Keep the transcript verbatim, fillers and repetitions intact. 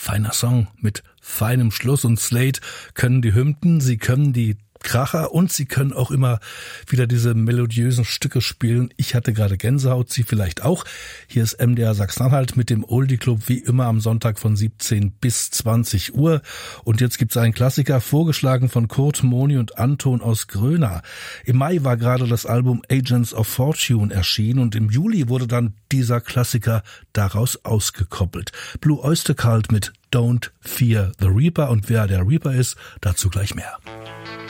feiner Song mit feinem Schluss, und Slade können die Hymnen, sie können die Kracher und sie können auch immer wieder diese melodiösen Stücke spielen. Ich hatte gerade Gänsehaut, Sie vielleicht auch. Hier ist M D R Sachsen-Anhalt mit dem Oldie Club wie immer am Sonntag von siebzehn bis zwanzig Uhr. Und jetzt gibt's einen Klassiker, vorgeschlagen von Kurt, Moni und Anton aus Gröna. Im Mai war gerade das Album Agents of Fortune erschienen und im Juli wurde dann dieser Klassiker daraus ausgekoppelt. Blue Oyster Cult mit Don't Fear the Reaper, und wer der Reaper ist, dazu gleich mehr.